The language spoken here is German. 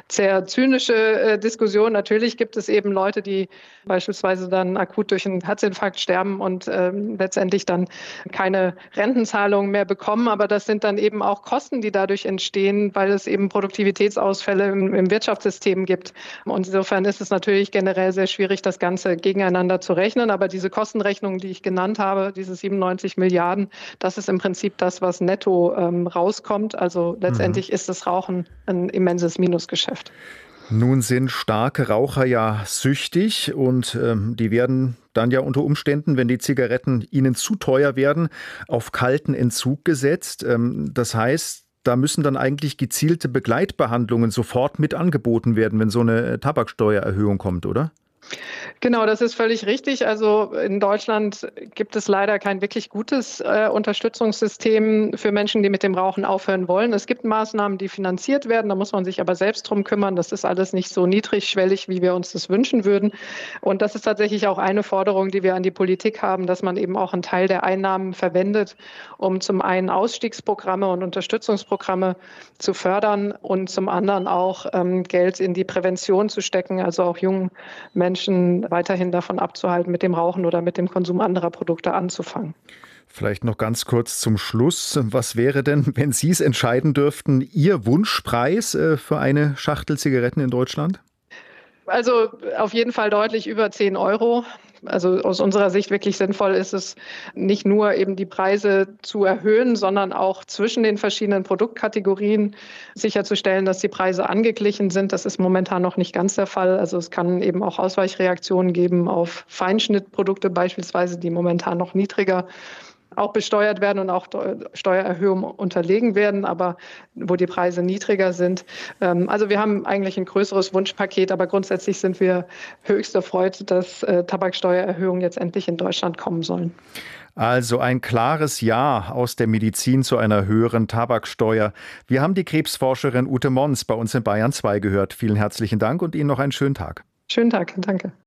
sehr zynische Diskussion. Natürlich gibt es eben Leute, die beispielsweise dann akut durch einen Herzinfarkt sterben und letztendlich dann keine Rentenzahlungen mehr bekommen. Aber das sind dann eben auch Kosten, die dadurch entstehen, weil es eben Produktivitätsausfälle im Wirtschaftssystem gibt. Und insofern ist es natürlich generell sehr schwierig, das Ganze gegeneinander zu rechnen. Aber diese Kostenrechnung, die ich genannt habe, diese 97 Milliarden, das ist im Prinzip das, was netto rauskommt. Also letztendlich ist das Rauchen ein immenses Minusgeschäft. Nun sind starke Raucher ja süchtig und die werden dann ja unter Umständen, wenn die Zigaretten ihnen zu teuer werden, auf kalten Entzug gesetzt. Das heißt, da müssen dann eigentlich gezielte Begleitbehandlungen sofort mit angeboten werden, wenn so eine Tabaksteuererhöhung kommt, oder? Genau, das ist völlig richtig. Also in Deutschland gibt es leider kein wirklich gutes Unterstützungssystem für Menschen, die mit dem Rauchen aufhören wollen. Es gibt Maßnahmen, die finanziert werden, da muss man sich aber selbst drum kümmern. Das ist alles nicht so niedrigschwellig, wie wir uns das wünschen würden. Und das ist tatsächlich auch eine Forderung, die wir an die Politik haben, dass man eben auch einen Teil der Einnahmen verwendet, um zum einen Ausstiegsprogramme und Unterstützungsprogramme zu fördern und zum anderen auch Geld in die Prävention zu stecken, also auch jungen Menschen weiterhin davon abzuhalten, mit dem Rauchen oder mit dem Konsum anderer Produkte anzufangen. Vielleicht noch ganz kurz zum Schluss. Was wäre denn, wenn Sie es entscheiden dürften, Ihr Wunschpreis für eine Schachtel Zigaretten in Deutschland? Also auf jeden Fall deutlich über 10 Euro. Also aus unserer Sicht wirklich sinnvoll ist es, nicht nur eben die Preise zu erhöhen, sondern auch zwischen den verschiedenen Produktkategorien sicherzustellen, dass die Preise angeglichen sind. Das ist momentan noch nicht ganz der Fall. Also es kann eben auch Ausweichreaktionen geben auf Feinschnittprodukte beispielsweise, die momentan noch niedriger auch besteuert werden und auch Steuererhöhungen unterlegen werden, aber wo die Preise niedriger sind. Also wir haben eigentlich ein größeres Wunschpaket, aber grundsätzlich sind wir höchst erfreut, dass Tabaksteuererhöhungen jetzt endlich in Deutschland kommen sollen. Also ein klares Ja aus der Medizin zu einer höheren Tabaksteuer. Wir haben die Krebsforscherin Ute Mons bei uns in Bayern 2 gehört. Vielen herzlichen Dank und Ihnen noch einen schönen Tag. Schönen Tag, danke.